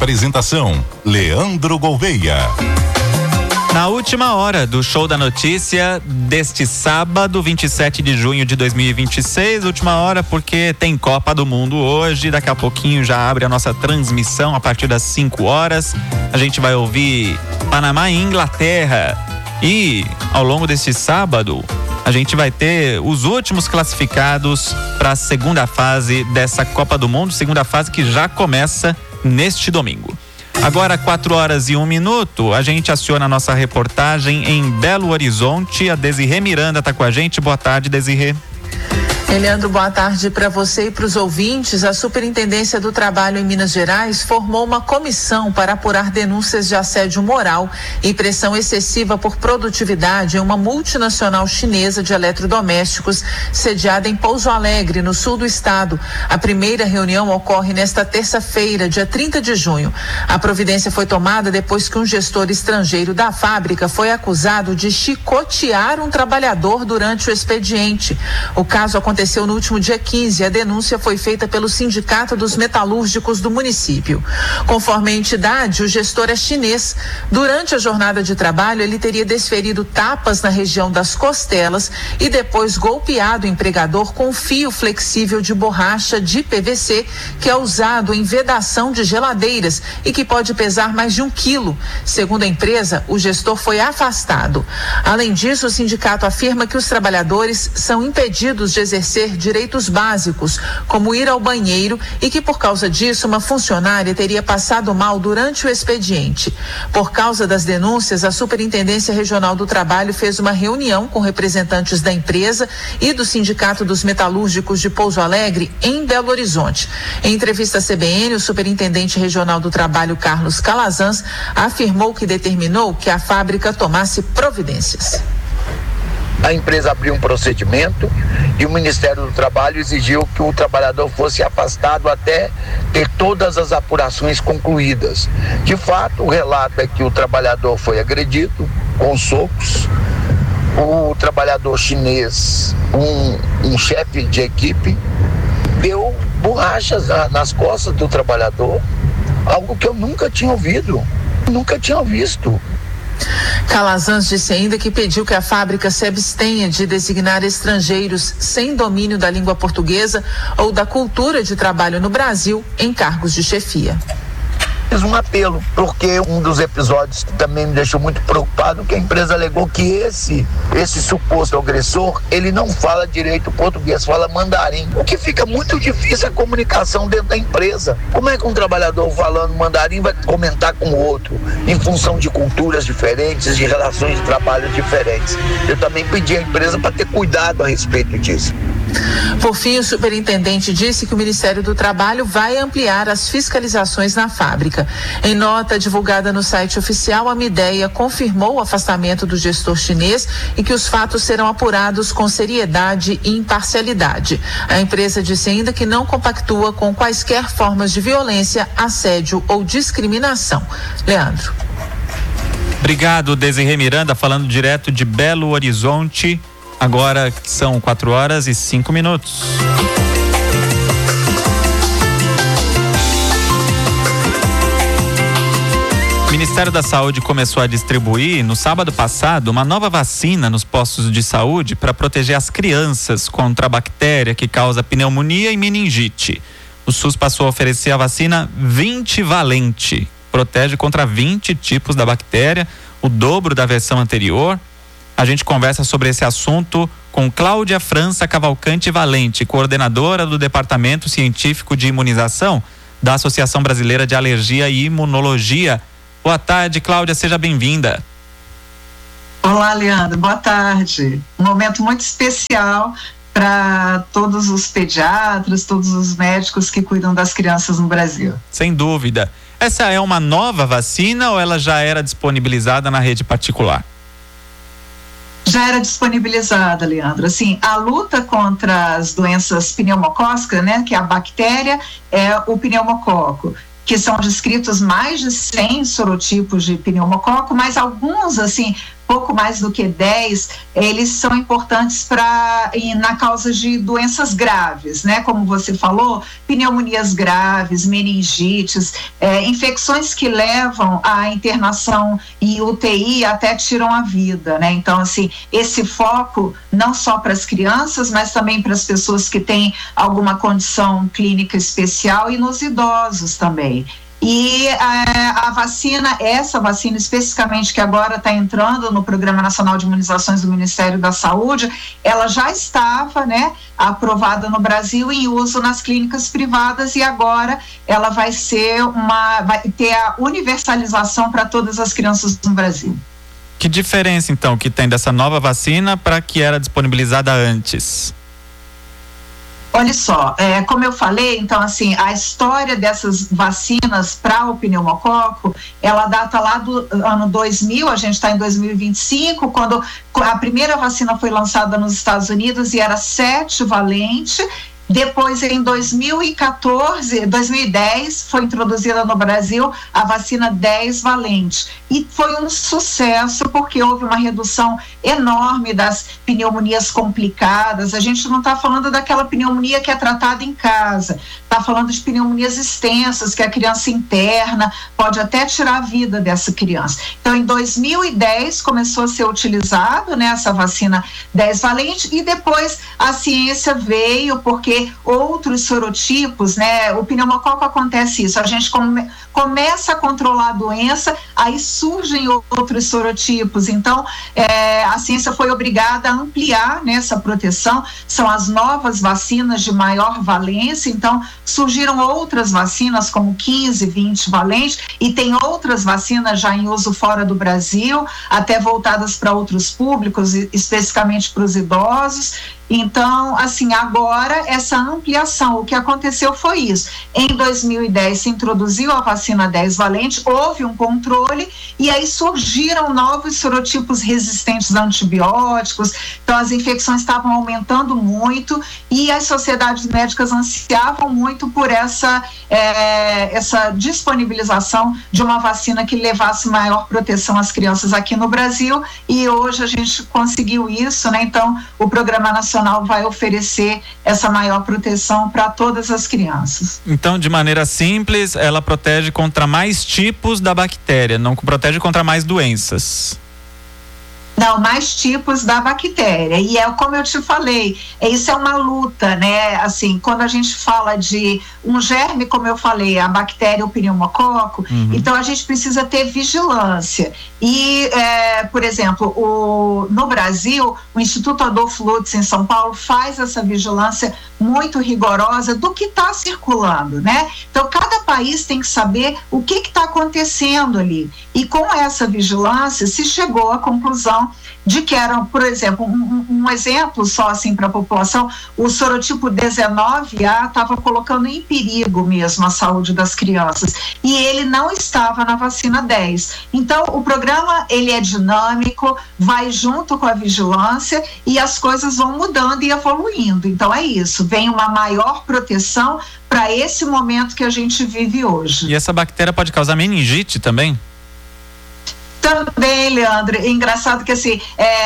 Apresentação: Leandro Gouveia. Na última hora do Show da Notícia deste sábado, 27 de junho de 2026, última hora porque tem Copa do Mundo hoje, daqui a pouquinho já abre a nossa transmissão a partir das 5 horas. A gente vai ouvir Panamá e Inglaterra e ao longo deste sábado a gente vai ter os últimos classificados para a segunda fase dessa Copa do Mundo, segunda fase que já começa neste domingo. Agora 4h01, a gente aciona a nossa reportagem em Belo Horizonte. A Desirê Miranda está com a gente. Boa tarde, Desirê. Leandro, boa tarde para você e para os ouvintes. A Superintendência do Trabalho em Minas Gerais formou uma comissão para apurar denúncias de assédio moral e pressão excessiva por produtividade em uma multinacional chinesa de eletrodomésticos sediada em Pouso Alegre, no sul do estado. A primeira reunião ocorre nesta terça-feira, dia 30 de junho. A providência foi tomada depois que um gestor estrangeiro da fábrica foi acusado de chicotear um trabalhador durante o expediente. O caso aconteceu no último dia 15. A denúncia foi feita pelo Sindicato dos Metalúrgicos do município. Conforme a entidade, o gestor é chinês. Durante a jornada de trabalho, ele teria desferido tapas na região das costelas e depois golpeado o empregador com fio flexível de borracha de PVC, que é usado em vedação de geladeiras e que pode pesar mais de 1 quilo. Segundo a empresa, o gestor foi afastado. Além disso, o sindicato afirma que os trabalhadores são impedidos de exercer direitos básicos, como ir ao banheiro, e que por causa disso uma funcionária teria passado mal durante o expediente. Por causa das denúncias, a Superintendência Regional do Trabalho fez uma reunião com representantes da empresa e do Sindicato dos Metalúrgicos de Pouso Alegre em Belo Horizonte. Em entrevista à CBN, o Superintendente Regional do Trabalho, Carlos Calazans, afirmou que determinou que a fábrica tomasse providências. A empresa abriu um procedimento e o Ministério do Trabalho exigiu que o trabalhador fosse afastado até ter todas as apurações concluídas. De fato, o relato é que o trabalhador foi agredido com socos. O trabalhador chinês, um chefe de equipe, deu borrachas nas costas do trabalhador, algo que eu nunca tinha ouvido, nunca tinha visto. Calazans disse ainda que pediu que a fábrica se abstenha de designar estrangeiros sem domínio da língua portuguesa ou da cultura de trabalho no Brasil em cargos de chefia. Fiz um apelo, porque um dos episódios que também me deixou muito preocupado, que a empresa alegou que esse suposto agressor, ele não fala direito português, fala mandarim, o que fica muito difícil a comunicação dentro da empresa. Como é que um trabalhador falando mandarim vai comentar com o outro, em função de culturas diferentes, de relações de trabalho diferentes? Eu também pedi à empresa para ter cuidado a respeito disso. Por fim, o superintendente disse que o Ministério do Trabalho vai ampliar as fiscalizações na fábrica. Em nota divulgada no site oficial, a Mideia confirmou o afastamento do gestor chinês e que os fatos serão apurados com seriedade e imparcialidade. A empresa disse ainda que não compactua com quaisquer formas de violência, assédio ou discriminação. Leandro. Obrigado, Desirê Miranda, falando direto de Belo Horizonte. Agora são 4h05. O Ministério da Saúde começou a distribuir, no sábado passado, uma nova vacina nos postos de saúde para proteger as crianças contra a bactéria que causa pneumonia e meningite. O SUS passou a oferecer a vacina 20-valente. Protege contra 20 tipos da bactéria, o dobro da versão anterior. A gente conversa sobre esse assunto com Cláudia França Cavalcante Valente, coordenadora do Departamento Científico de Imunização da Associação Brasileira de Alergia e Imunologia. Boa tarde, Cláudia, seja bem-vinda. Olá, Leandro, boa tarde. Um momento muito especial para todos os pediatras, todos os médicos que cuidam das crianças no Brasil. Sem dúvida. Essa é uma nova vacina ou ela já era disponibilizada na rede particular? Já era disponibilizada, Leandro. Assim, a luta contra as doenças pneumocócicas, né, que a bactéria é o pneumococo, que são descritos mais de 100 sorotipos de pneumococo, mas alguns, assim, pouco mais do que 10, eles são importantes na causa de doenças graves, né? Como você falou, pneumonias graves, meningites, infecções que levam à internação em UTI até tiram a vida, né? Então, assim, esse foco não só para as crianças, mas também para as pessoas que têm alguma condição clínica especial e nos idosos também. E a vacina, essa vacina especificamente que agora está entrando no Programa Nacional de Imunizações do Ministério da Saúde, ela já estava, né, aprovada no Brasil em uso nas clínicas privadas e agora ela vai ter a universalização para todas as crianças no Brasil. Que diferença então que tem dessa nova vacina para a que era disponibilizada antes? Olha só, como eu falei, então assim, a história dessas vacinas para o pneumococo, ela data lá do ano 2000, a gente está em 2025, quando a primeira vacina foi lançada nos Estados Unidos e era 7 valente. Depois, em 2010, foi introduzida no Brasil a vacina 10 valente. E foi um sucesso porque houve uma redução enorme das pneumonias complicadas. A gente não está falando daquela pneumonia que é tratada em casa, está falando de pneumonias extensas, que a criança interna, pode até tirar a vida dessa criança. Então, em 2010, começou a ser utilizado, né, essa vacina 10 valente, e depois a ciência veio, porque outros sorotipos, né, o pneumococo acontece isso, a gente começa a controlar a doença, aí surgem outros sorotipos, então a ciência foi obrigada a ampliar, né, essa proteção, são as novas vacinas de maior valência, então surgiram outras vacinas como 15, 20 valentes, e tem outras vacinas já em uso fora do Brasil, até voltadas para outros públicos, especificamente para os idosos. Então, assim, agora essa ampliação, o que aconteceu foi isso. Em 2010 se introduziu a vacina 10 valente, houve um controle e aí surgiram novos sorotipos resistentes a antibióticos, então as infecções estavam aumentando muito e as sociedades médicas ansiavam muito por essa disponibilização de uma vacina que levasse maior proteção às crianças aqui no Brasil, e hoje a gente conseguiu isso, né? Então, o Programa Nacional vai oferecer essa maior proteção para todas as crianças. Então, de maneira simples, ela protege contra mais tipos da bactéria, não protege contra mais doenças. Não, mais tipos da bactéria, e como eu te falei, isso é uma luta, né, assim, quando a gente fala de um germe, como eu falei, a bactéria, o pneumococo, então a gente precisa ter vigilância, e, por exemplo, no Brasil, o Instituto Adolfo Lutz em São Paulo faz essa vigilância muito rigorosa do que está circulando, né, então cada país tem que saber o que está acontecendo ali, e com essa vigilância se chegou à conclusão de que era, por exemplo, um exemplo só assim para a população, o sorotipo 19A estava colocando em perigo mesmo a saúde das crianças e ele não estava na vacina 10. Então, o programa ele é dinâmico, vai junto com a vigilância e as coisas vão mudando e evoluindo. Então, é isso, vem uma maior proteção para esse momento que a gente vive hoje. E essa bactéria pode causar meningite também? Também, Leandro, é engraçado que assim,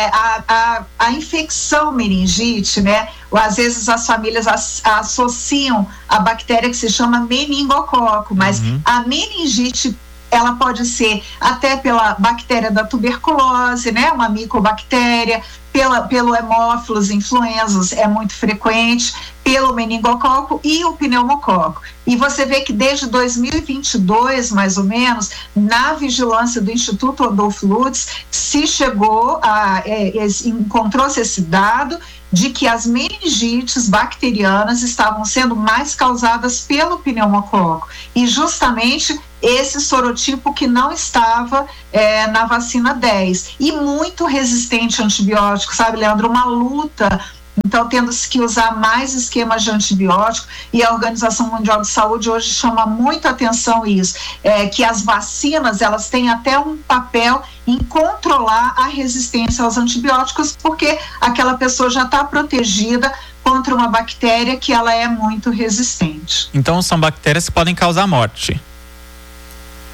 a infecção meningite, né, às vezes as famílias associam a bactéria que se chama meningococo, mas a meningite, ela pode ser até pela bactéria da tuberculose, né, uma micobactéria, pelo Haemophilus influenzae, é muito frequente, pelo meningococo e o pneumococo. E você vê que desde 2022, mais ou menos, na vigilância do Instituto Adolfo Lutz, se chegou encontrou-se esse dado de que as meningites bacterianas estavam sendo mais causadas pelo pneumococo. E justamente esse sorotipo que não estava na vacina 10. E muito resistente a antibióticos, sabe, Leandro? Uma luta. Então, tendo que usar mais esquemas de antibiótico, e a Organização Mundial de Saúde hoje chama muito atenção isso, que as vacinas, elas têm até um papel em controlar a resistência aos antibióticos, porque aquela pessoa já está protegida contra uma bactéria que ela é muito resistente. Então, são bactérias que podem causar morte.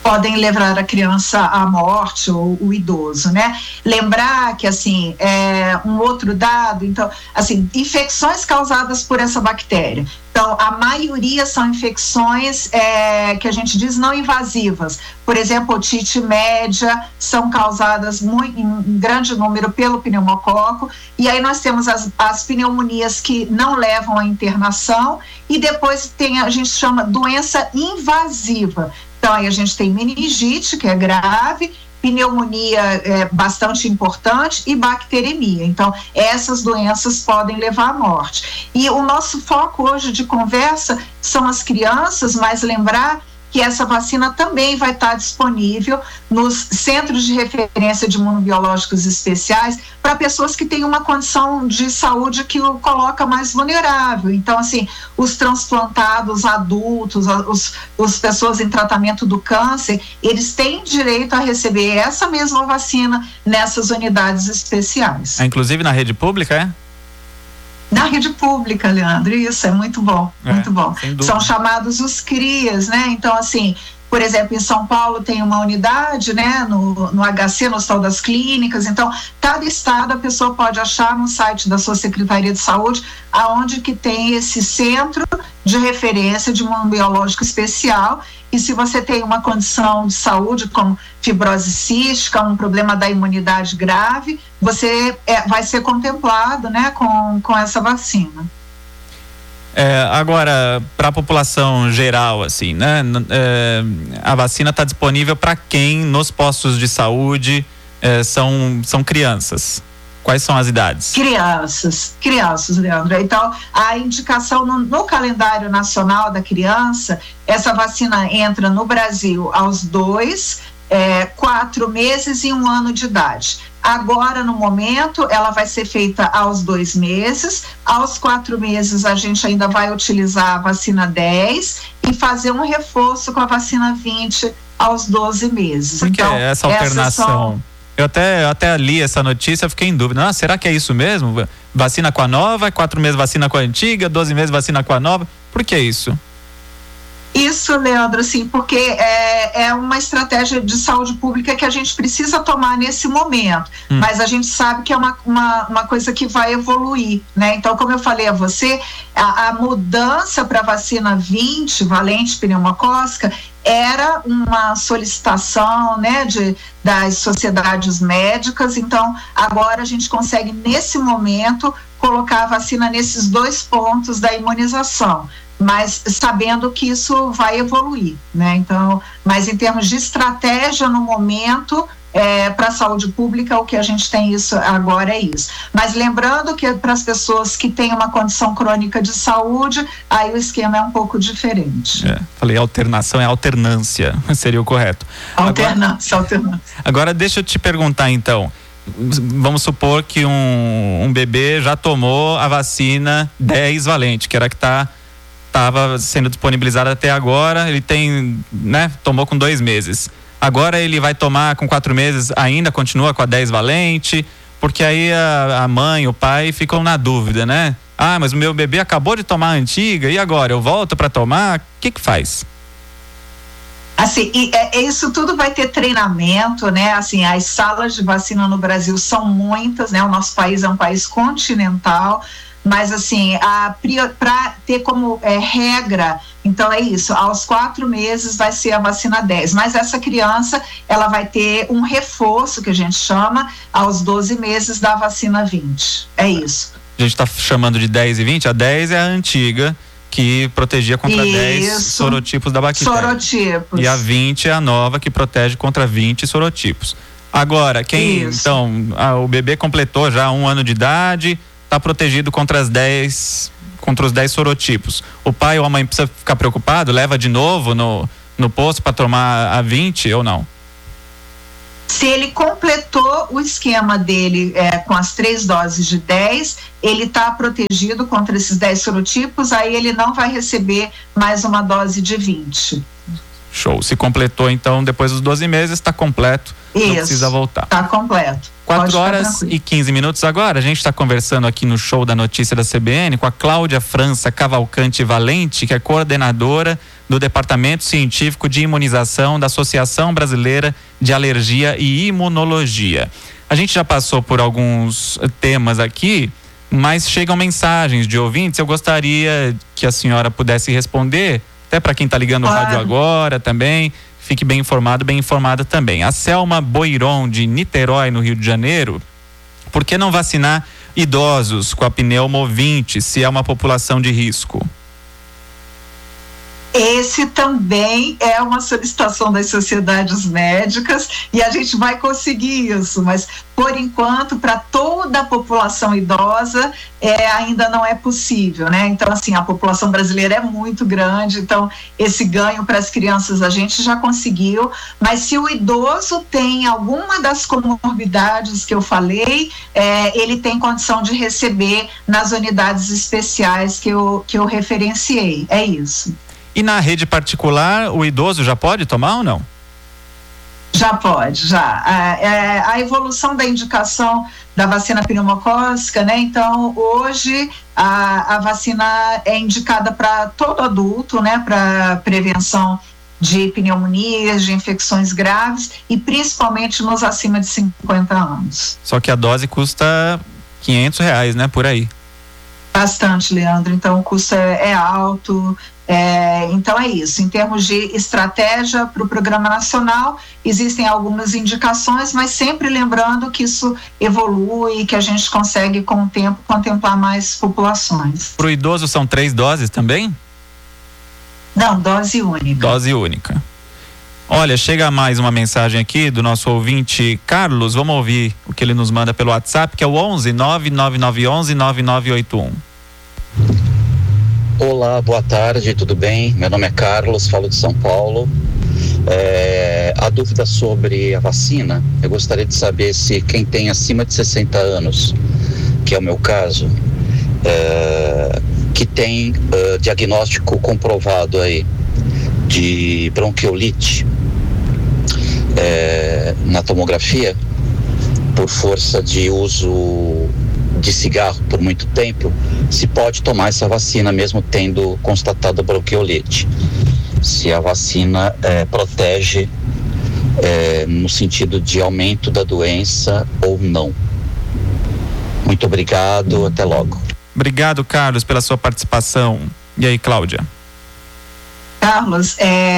podem levar a criança à morte ou o idoso, né? Lembrar que, assim, um outro dado, então, assim, infecções causadas por essa bactéria. Então, a maioria são infecções que a gente diz não invasivas. Por exemplo, otite média são causadas em grande número pelo pneumococo. E aí nós temos as pneumonias que não levam à internação. E depois a gente chama doença invasiva. Então, aí a gente tem meningite, que é grave, pneumonia é bastante importante e bacteremia. Então, essas doenças podem levar à morte. E o nosso foco hoje de conversa são as crianças, mas lembrar que essa vacina também vai estar disponível nos centros de referência de imunobiológicos especiais para pessoas que têm uma condição de saúde que o coloca mais vulnerável. Então, assim, os transplantados adultos, as pessoas em tratamento do câncer, eles têm direito a receber essa mesma vacina nessas unidades especiais. Inclusive na rede pública, é? Na rede pública, Leandro, isso é muito bom, muito bom. São chamados os CRIAs, né? Então, assim, por exemplo, em São Paulo tem uma unidade, né, no HC, no Hospital das Clínicas. Então, cada estado a pessoa pode achar no site da sua Secretaria de Saúde aonde que tem esse centro de referência de imunobiológico especial. E se você tem uma condição de saúde como fibrose cística, um problema da imunidade grave, você vai ser contemplado, né, com essa vacina. Agora, para a população geral, assim, né, a vacina está disponível para quem nos postos de saúde são crianças? Quais são as idades? Crianças, Leandro. Então, a indicação no calendário nacional da criança, essa vacina entra no Brasil aos 2, 4 meses e 1 ano de idade. Agora, no momento, ela vai ser feita aos 2 meses. Aos 4 meses, a gente ainda vai utilizar a vacina 10 e fazer um reforço com a vacina 20 aos 12 meses. Por que então, essa alternação? Eu até li essa notícia, fiquei em dúvida. Será que é isso mesmo? Vacina com a nova, 4 meses vacina com a antiga, 12 meses vacina com a nova. Por que isso? Isso, Leandro, assim, porque é uma estratégia de saúde pública que a gente precisa tomar nesse momento, mas a gente sabe que é uma coisa que vai evoluir, né? Então, como eu falei a você, a mudança para a vacina 20, valente pneumocócica, era uma solicitação, né, das sociedades médicas. Então, agora a gente consegue, nesse momento, colocar a vacina nesses 2 pontos da imunização, mas sabendo que isso vai evoluir, né? Então, mas em termos de estratégia no momento, para a saúde pública, o que a gente tem isso agora é isso. Mas lembrando que para as pessoas que têm uma condição crônica de saúde, aí o esquema é um pouco diferente. Falei alternação, é alternância, seria o correto. Alternância. Agora deixa eu te perguntar então, vamos supor que um bebê já tomou a vacina 10 valente, que era a que estava sendo disponibilizada até agora, ele tomou com 2 meses. Agora ele vai tomar com 4 meses, ainda continua com a 10 valente, porque aí a mãe, o pai ficam na dúvida, né? Mas o meu bebê acabou de tomar a antiga, e agora? Eu volto para tomar? O que faz? Assim, isso tudo vai ter treinamento, né? Assim, as salas de vacina no Brasil são muitas, né? O nosso país é um país continental, mas assim, para ter como regra, então é isso, aos 4 meses vai ser a vacina 10, mas essa criança, ela vai ter um reforço, que a gente chama, aos 12 meses da vacina 20, é isso. A gente está chamando de 10 e 20, a 10 é a antiga, que protegia contra 10 sorotipos da bactéria. Sorotipos. E a 20 é a nova, que protege contra 20 sorotipos. Agora, o bebê completou já 1 ano de idade, está protegido contra os 10 sorotipos. O pai ou a mãe precisa ficar preocupado? Leva de novo no posto para tomar a 20 ou não? Se ele completou o esquema dele com as 3 doses de 10, ele está protegido contra esses 10 sorotipos, aí ele não vai receber mais uma dose de 20. Show. Se completou, então, depois dos 12 meses, está completo. Isso, não precisa voltar. Está completo. 4 horas e 15 minutos agora. A gente está conversando aqui no Show da Notícia da CBN com a Cláudia França Cavalcante Valente, que é coordenadora do Departamento Científico de Imunização da Associação Brasileira de Alergia e Imunologia. A gente já passou por alguns temas aqui, mas chegam mensagens de ouvintes. Eu gostaria que a senhora pudesse responder, até para quem está ligando o rádio agora também, fique bem informado, bem informada também. A Selma Boiron, de Niterói, no Rio de Janeiro: por que não vacinar idosos com a pneumovinte, se é uma população de risco? Esse também é uma solicitação das sociedades médicas e a gente vai conseguir isso, mas por enquanto para toda a população idosa ainda não é possível, né? Então assim, a população brasileira é muito grande, então esse ganho para as crianças a gente já conseguiu, mas se o idoso tem alguma das comorbidades que eu falei, ele tem condição de receber nas unidades especiais que eu referenciei, é isso. E na rede particular, o idoso já pode tomar ou não? Já pode, já. A evolução da indicação da vacina pneumocócica, né? Então, hoje, a vacina é indicada para todo adulto, né? Para prevenção de pneumonias, de infecções graves e principalmente nos acima de 50 anos. Só que a dose custa R$500, né? Por aí. Bastante, Leandro. Então, o custo é alto. Então é isso, em termos de estratégia para o Programa Nacional existem algumas indicações, mas sempre lembrando que isso evolui e que a gente consegue com o tempo contemplar mais populações. Para o idoso são 3 doses também? Não, dose única. Dose única. Olha, chega mais uma mensagem aqui do nosso ouvinte Carlos, vamos ouvir o que ele nos manda pelo WhatsApp, que é o 11 99911 9981. Olá, boa tarde, tudo bem? Meu nome é Carlos, falo de São Paulo. A dúvida sobre a vacina, eu gostaria de saber se quem tem acima de 60 anos, que é o meu caso, que tem diagnóstico comprovado aí de bronquiolite na tomografia, por força de uso de cigarro por muito tempo, se pode tomar essa vacina mesmo tendo constatado a bronquiolite, se a vacina protege no sentido de aumento da doença ou não. Muito obrigado, até logo. Obrigado, Carlos, pela sua participação. E aí, Cláudia? Carlos,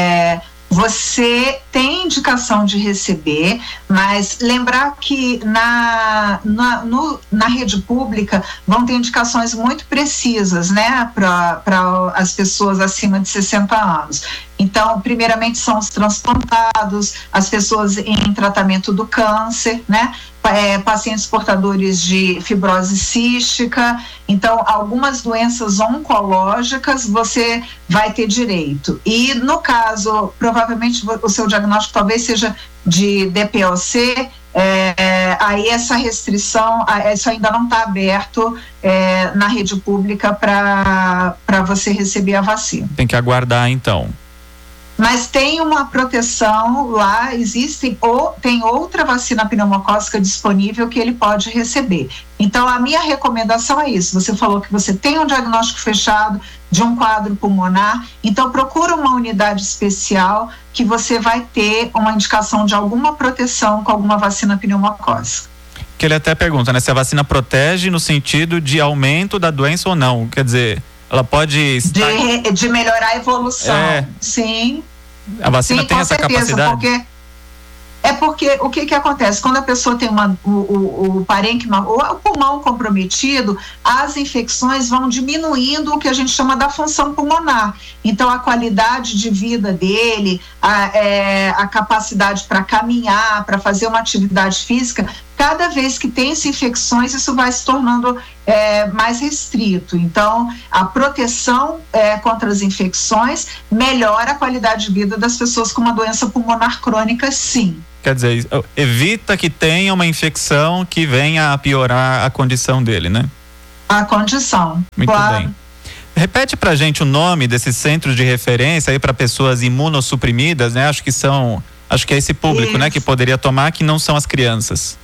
você tem indicação de receber, mas lembrar que na rede pública vão ter indicações muito precisas, né, para as pessoas acima de 60 anos. Então, primeiramente são os transplantados, as pessoas em tratamento do câncer, né, pacientes portadores de fibrose cística. Então, algumas doenças oncológicas você vai ter direito. E no caso, provavelmente o seu diagnóstico talvez seja de DPOC, aí essa restrição, isso ainda não está aberto na rede pública para você receber a vacina. Tem que aguardar então. Mas tem uma proteção lá, tem outra vacina pneumocócica disponível que ele pode receber. Então a minha recomendação é isso, você falou que você tem um diagnóstico fechado de um quadro pulmonar, então procura uma unidade especial que você vai ter uma indicação de alguma proteção com alguma vacina pneumocócica. Que ele até pergunta, né, se a vacina protege no sentido de aumento da doença ou não, quer dizer, ela pode de melhorar a evolução, sim. A vacina tem essa capacidade? Porque o que acontece? Quando a pessoa tem o parênquima ou o pulmão comprometido, as infecções vão diminuindo o que a gente chama da função pulmonar. Então, a qualidade de vida dele, a capacidade para caminhar, para fazer uma atividade física, cada vez que tem essas infecções, isso vai se tornando mais restrito. Então, a proteção contra as infecções melhora a qualidade de vida das pessoas com uma doença pulmonar crônica, sim. Quer dizer, evita que tenha uma infecção que venha a piorar a condição dele, né? A condição, muito claro. Bem. Repete pra gente o nome desses centros de referência aí para pessoas imunossuprimidas, né? Acho que é esse público, isso, né, que poderia tomar, que não são as crianças.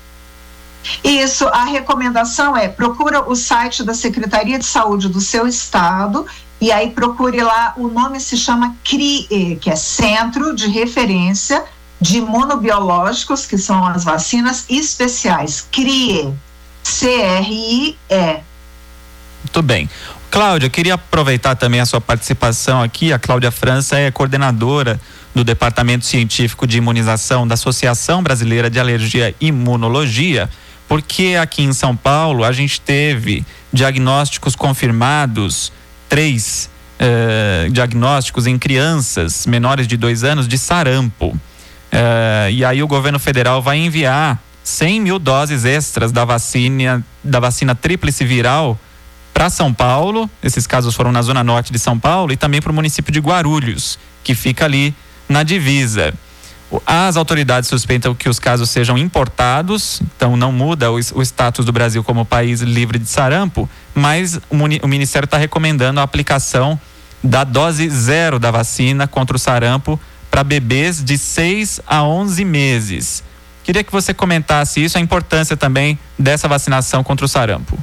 Isso, a recomendação procura o site da Secretaria de Saúde do seu estado e aí procure lá, o nome se chama CRIE, que é Centro de Referência de Imunobiológicos, que são as vacinas especiais, CRIE, CRIE. Muito bem. Cláudia, queria aproveitar também a sua participação aqui. A Cláudia França é coordenadora do Departamento Científico de Imunização da Associação Brasileira de Alergia e Imunologia, porque aqui em São Paulo a gente teve diagnósticos confirmados, 3 diagnósticos em crianças menores de 2 anos de sarampo. E aí o governo federal vai enviar 100 mil doses extras da vacina tríplice viral para São Paulo. Esses casos foram na zona norte de São Paulo e também para o município de Guarulhos, que fica ali na divisa. As autoridades suspeitam que os casos sejam importados, então não muda o status do Brasil como país livre de sarampo, mas o Ministério está recomendando a aplicação da dose 0 da vacina contra o sarampo para bebês de 6 a 11 meses. Queria que você comentasse isso, a importância também dessa vacinação contra o sarampo.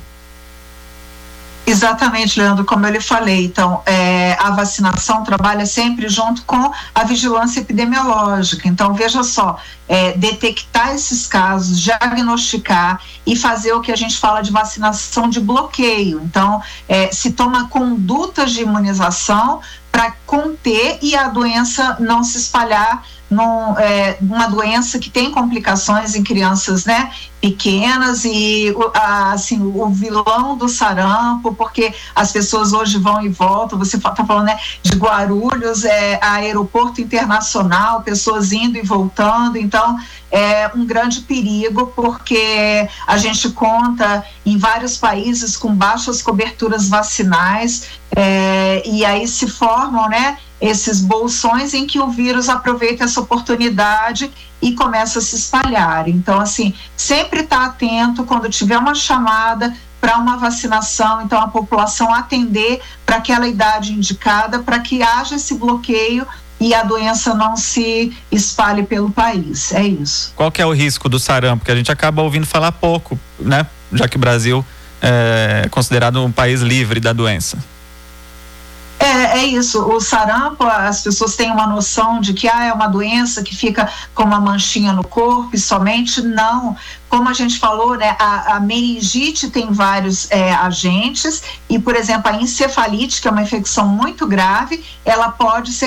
Exatamente, Leandro, como eu lhe falei, então, a vacinação trabalha sempre junto com a vigilância epidemiológica. Então, veja só, detectar esses casos, diagnosticar e fazer o que a gente fala de vacinação de bloqueio. Então, se toma condutas de imunização para conter e a doença não se espalhar, uma doença que tem complicações em crianças, né, pequenas, e assim, o vilão do sarampo, porque as pessoas hoje vão e voltam, você está falando, né, de Guarulhos, aeroporto internacional, pessoas indo e voltando, então é um grande perigo, porque a gente conta em vários países com baixas coberturas vacinais, e aí se formam, né, esses bolsões em que o vírus aproveita essa oportunidade e começa a se espalhar. Então, assim, sempre estar atento quando tiver uma chamada para uma vacinação, então a população atender para aquela idade indicada, para que haja esse bloqueio e a doença não se espalhe pelo país. É isso. Qual que é o risco do sarampo? Porque a gente acaba ouvindo falar pouco, né? Já que o Brasil é considerado um país livre da doença. É isso, o sarampo, as pessoas têm uma noção de que é uma doença que fica com uma manchinha no corpo e somente não. Como a gente falou, né, a meningite tem vários agentes e, por exemplo, a encefalite, que é uma infecção muito grave, ela pode ser